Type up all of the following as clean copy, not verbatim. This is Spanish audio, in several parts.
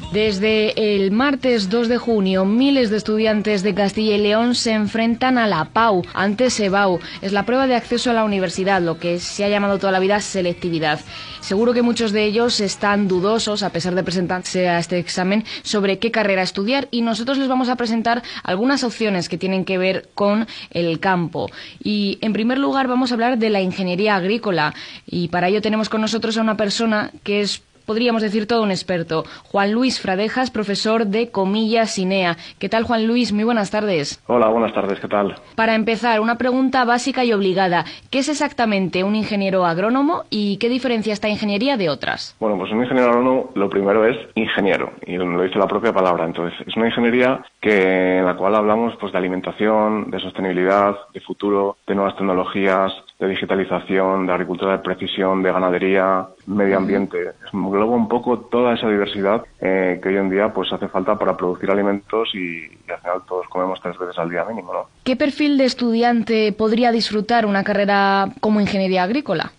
Desde el martes 2 de junio, miles de estudiantes de Castilla y León se enfrentan a la PAU, antes EBAU. Es la prueba de acceso a la universidad, lo que se ha llamado toda la vida selectividad. Seguro que muchos de ellos están dudosos, a pesar de presentarse a este examen, sobre qué carrera estudiar, y nosotros les vamos a presentar algunas opciones que tienen que ver con el campo. Y en primer lugar vamos a hablar de la ingeniería agrícola, y para ello tenemos con nosotros a una persona que es, podríamos decir, todo un experto. Juan Luis Fradejas, profesor de Comillas INEA. ¿Qué tal, Juan Luis? Muy buenas tardes. Hola, buenas tardes, ¿qué tal? Para empezar, una pregunta básica y obligada. ¿Qué es exactamente un ingeniero agrónomo y qué diferencia esta ingeniería de otras? Bueno, pues un ingeniero agrónomo lo primero es ingeniero, y lo dice la propia palabra. Entonces, es una ingeniería en la cual hablamos pues de alimentación, de sostenibilidad, de futuro, de nuevas tecnologías, de digitalización, de agricultura de precisión, de ganadería, medio ambiente. Engloba un poco toda esa diversidad que hoy en día pues hace falta para producir alimentos y al final todos comemos 3 veces al día mínimo, ¿no? ¿Qué perfil de estudiante podría disfrutar una carrera como ingeniería agrícola?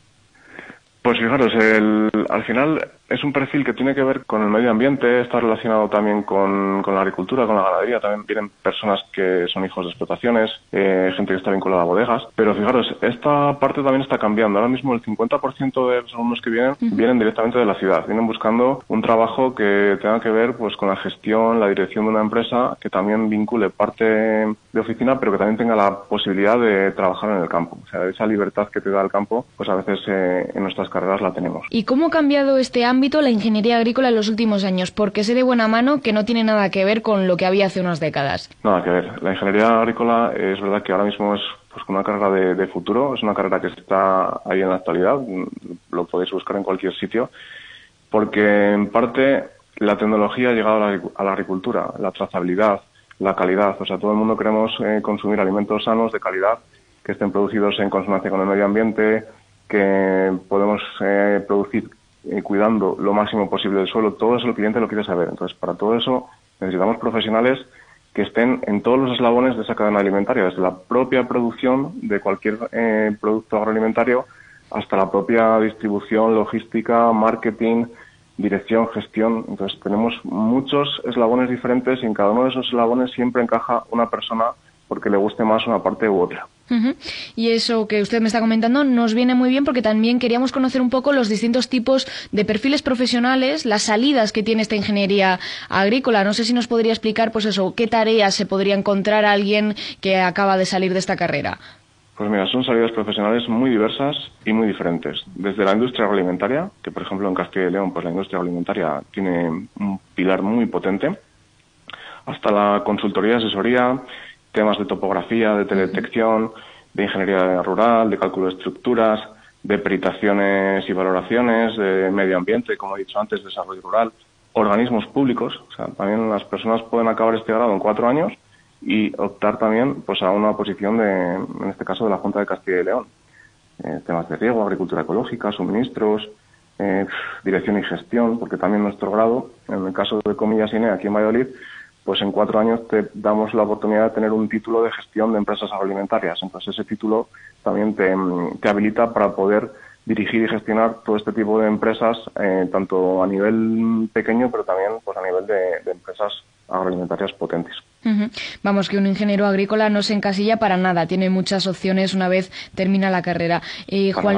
Pues fijaros, al final es un perfil que tiene que ver con el medio ambiente, está relacionado también con la agricultura, con la ganadería. También vienen personas que son hijos de explotaciones, gente que está vinculada a bodegas. Pero fijaros, esta parte también está cambiando. Ahora mismo el 50% de los alumnos que vienen directamente de la ciudad. Vienen buscando un trabajo que tenga que ver pues con la gestión, la dirección de una empresa, que también vincule parte de oficina, pero que también tenga la posibilidad de trabajar en el campo. O sea, esa libertad que te da el campo, pues a veces en nuestras carreras la tenemos. ¿Y cómo ha cambiado este ámbito, la ingeniería agrícola, en los últimos años? Porque sé de buena mano que no tiene nada que ver con lo que había hace unas décadas. Nada que ver. La ingeniería agrícola es verdad que ahora mismo es pues una carrera de futuro, es una carrera que está ahí en la actualidad, lo podéis buscar en cualquier sitio, porque en parte la tecnología ha llegado a la agricultura, la trazabilidad, la calidad. O sea, todo el mundo queremos consumir alimentos sanos, de calidad, que estén producidos en consonancia con el medio ambiente, que podemos producir cuidando lo máximo posible del suelo. Todo eso el cliente lo quiere saber. Entonces, para todo eso necesitamos profesionales que estén en todos los eslabones de esa cadena alimentaria, desde la propia producción de cualquier producto agroalimentario hasta la propia distribución, logística, marketing, dirección, gestión. Entonces, tenemos muchos eslabones diferentes y en cada uno de esos eslabones siempre encaja una persona porque le guste más una parte u otra. Y eso que usted me está comentando nos viene muy bien, porque también queríamos conocer un poco los distintos tipos de perfiles profesionales, las salidas que tiene esta ingeniería agrícola. No sé si nos podría explicar, pues eso, qué tareas se podría encontrar a alguien que acaba de salir de esta carrera. Pues mira, son salidas profesionales muy diversas y muy diferentes. Desde la industria agroalimentaria, que por ejemplo en Castilla y León pues la industria agroalimentaria tiene un pilar muy potente, hasta la consultoría, asesoría, temas de topografía, de teledetección, de ingeniería rural, de cálculo de estructuras, de peritaciones y valoraciones, de medio ambiente, como he dicho antes, desarrollo rural, organismos públicos. O sea, también las personas pueden acabar este grado en 4 años y optar también pues a una posición en este caso de la Junta de Castilla y León. Temas de riego, agricultura ecológica, suministros, dirección y gestión, porque también nuestro grado, en el caso de Comillas INEA aquí en Valladolid, pues en 4 años te damos la oportunidad de tener un título de gestión de empresas agroalimentarias. Entonces ese título también te habilita para poder dirigir y gestionar todo este tipo de empresas, tanto a nivel pequeño, pero también pues a nivel de empresas agroalimentarias potentes. Vamos, que un ingeniero agrícola no se encasilla para nada, tiene muchas opciones una vez termina la carrera. Juan